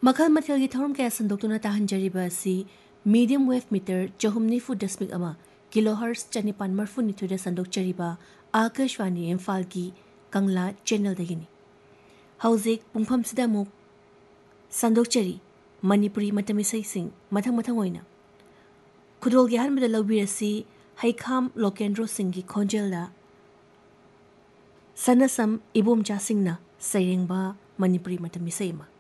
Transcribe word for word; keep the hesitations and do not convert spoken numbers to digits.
मखल मथल की थौरम कया संदोक्तुना ताहंजरिबा असि मीडियम वेव मीटर चहुम निफु दशमिक अमा किलो हर्ट्ज चनिपान मरफु निथुदा संदोक्चरिबा आकाशवाणी इम्फाल की कंगला चैनल दगिनी हौजिक पुंफम सिदा मुक संदोक्चरी मणिपुरी मतमिसै सिंग मथंग मथंग ओइना खुदोल की अहमद लौबिरसी हैखाम लोकेंद्रो सिंह की खोंजेलदा सनसम इबोमचा सिंगना सैरेंबा मणिपुरी मतमिसै मा